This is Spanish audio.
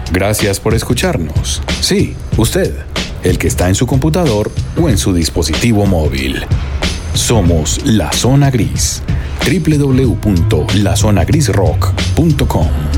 Gracias por escucharnos. Sí, usted, el que está en su computador o en su dispositivo móvil. Somos La Zona Gris. www.lazonagrisrock.com